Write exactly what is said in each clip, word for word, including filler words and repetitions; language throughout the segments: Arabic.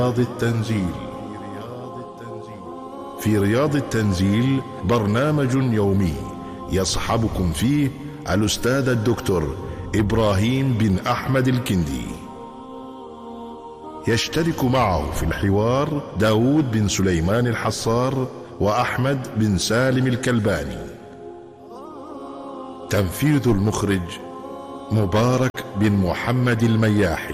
رياض التنزيل. في رياض التنزيل برنامج يومي يصحبكم فيه الأستاذ الدكتور إبراهيم بن أحمد الكندي. يشترك معه في الحوار داود بن سليمان الحصار وأحمد بن سالم الكلباني. تنفيذ المخرج مبارك بن محمد المياحي.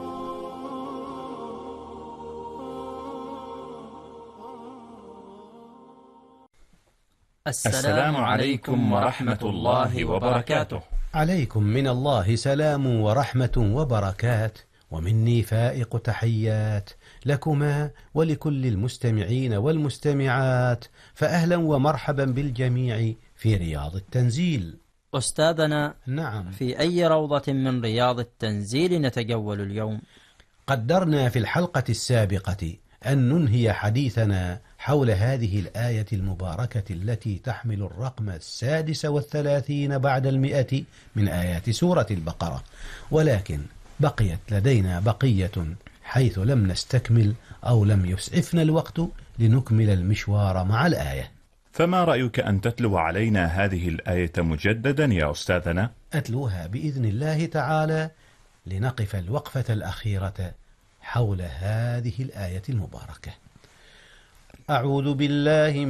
السلام عليكم ورحمة الله وبركاته. عليكم من الله سلام ورحمة وبركات، ومني فائق تحيات لكما ولكل المستمعين والمستمعات، فأهلا ومرحبا بالجميع في رياض التنزيل. أستاذنا، نعم، في أي روضة من رياض التنزيل نتجول اليوم؟ قدرنا في الحلقة السابقة أن ننهي حديثنا حول هذه الآية المباركة التي تحمل الرقم السادس والثلاثين بعد المئة من آيات سورة البقرة، ولكن بقيت لدينا بقية حيث لم نستكمل أو لم يسعفنا الوقت لنكمل المشوار مع الآية. فما رأيك أن تتلو علينا هذه الآية مجددا يا أستاذنا؟ أتلوها بإذن الله تعالى لنقف الوقفة الأخيرة حول هذه الآية المباركة. أعوذ بالله